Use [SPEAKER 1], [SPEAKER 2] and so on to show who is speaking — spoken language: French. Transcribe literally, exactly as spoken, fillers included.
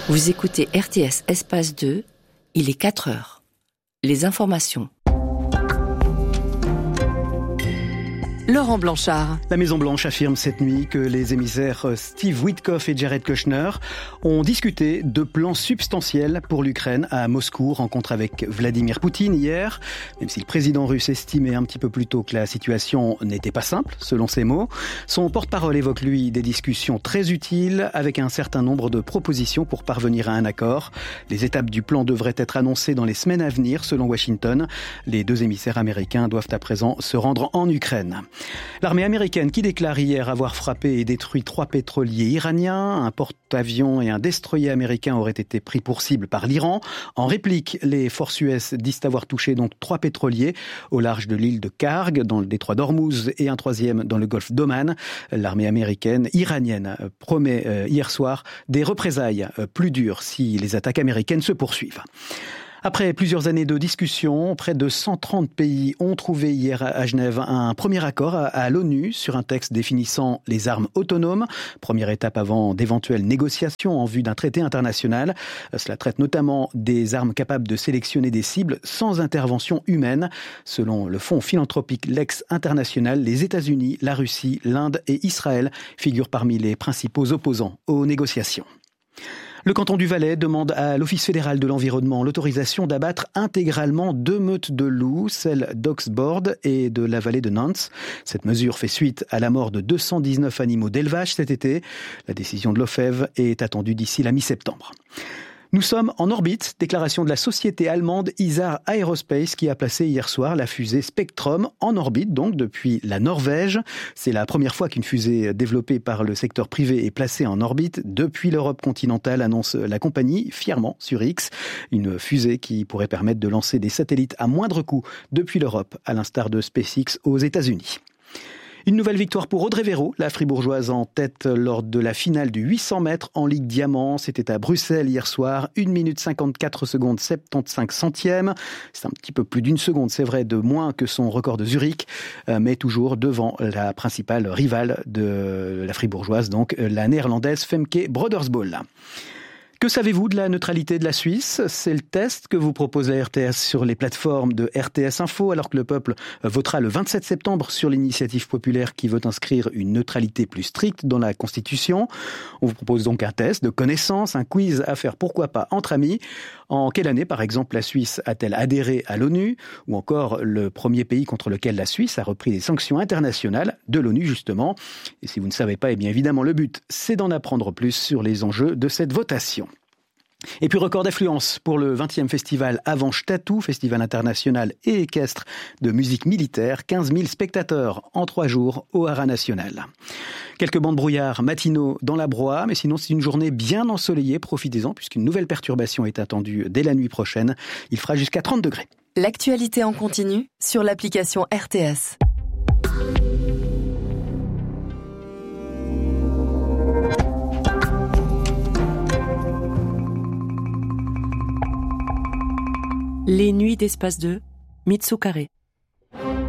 [SPEAKER 1] Vous écoutez R T S Espace deux, il est quatre heures. Les informations.
[SPEAKER 2] Laurent Blanchard.
[SPEAKER 3] La Maison-Blanche affirme cette nuit que les émissaires Steve Witkoff et Jared Kushner ont discuté de plans substantiels pour l'Ukraine à Moscou. Rencontre avec Vladimir Poutine hier. Même si le président russe estimait un petit peu plus tôt que la situation n'était pas simple, selon ses mots, son porte-parole évoque, lui, des discussions très utiles avec un certain nombre de propositions pour parvenir à un accord. Les étapes du plan devraient être annoncées dans les semaines à venir, selon Washington. Les deux émissaires américains doivent à présent se rendre en Ukraine. L'armée américaine qui déclare hier avoir frappé et détruit trois pétroliers iraniens, un porte-avions et un destroyer américain auraient été pris pour cible par l'Iran. En réplique, les forces U S disent avoir touché donc trois pétroliers au large de l'île de Karg, dans le détroit d'Ormuz, et un troisième dans le golfe d'Oman. L'armée américaine, iranienne, promet euh, hier soir des représailles euh, plus dures si les attaques américaines se poursuivent. Après plusieurs années de discussions, près de cent trente pays ont trouvé hier à Genève un premier accord à l'ONU sur un texte définissant les armes autonomes. Première étape avant d'éventuelles négociations en vue d'un traité international. Cela traite notamment des armes capables de sélectionner des cibles sans intervention humaine. Selon le fonds philanthropique Lex International, les États-Unis, la Russie, l'Inde et Israël figurent parmi les principaux opposants aux négociations. Le canton du Valais demande à l'Office fédéral de l'environnement l'autorisation d'abattre intégralement deux meutes de loups, celles d'Oxboard et de la vallée de Nantes. Cette mesure fait suite à la mort de deux cent dix-neuf animaux d'élevage cet été. La décision de l'O F E V est attendue d'ici la mi-septembre. Nous sommes en orbite, déclaration de la société allemande Isar Aerospace qui a placé hier soir la fusée Spectrum en orbite, donc depuis la Norvège. C'est la première fois qu'une fusée développée par le secteur privé est placée en orbite depuis l'Europe continentale, annonce la compagnie fièrement sur X. Une fusée qui pourrait permettre de lancer des satellites à moindre coût depuis l'Europe, à l'instar de SpaceX aux États-Unis. Une nouvelle victoire pour Audrey Véro, la fribourgeoise en tête lors de la finale du huit cents mètres en Ligue Diamant. C'était à Bruxelles hier soir, une minute cinquante-quatre secondes soixante-quinze centièmes. C'est un petit peu plus d'une seconde, c'est vrai, de moins que son record de Zurich, mais toujours devant la principale rivale de la fribourgeoise, donc la néerlandaise Femke Brodersbol. Que savez-vous de la neutralité de la Suisse ? C'est le test que vous propose la R T S sur les plateformes de R T S Info, alors que le peuple votera le vingt-sept septembre sur l'initiative populaire qui veut inscrire une neutralité plus stricte dans la Constitution. On vous propose donc un test de connaissance, un quiz à faire pourquoi pas entre amis. En quelle année, par exemple, la Suisse a-t-elle adhéré à l'ONU ? Ou encore le premier pays contre lequel la Suisse a repris des sanctions internationales de l'ONU, justement. Et si vous ne savez pas, eh bien évidemment, le but, c'est d'en apprendre plus sur les enjeux de cette votation. Et puis record d'affluence pour le vingtième festival Avanche Tatou, festival international et équestre de musique militaire. quinze mille spectateurs en trois jours au Haras National. Quelques bancs de brouillard matinaux dans la Broye, mais sinon c'est une journée bien ensoleillée. Profitez-en puisqu'une nouvelle perturbation est attendue dès la nuit prochaine. Il fera jusqu'à trente degrés.
[SPEAKER 2] L'actualité en continu sur l'application R T S.
[SPEAKER 1] Les nuits d'Espace deux, Mitsu Carré.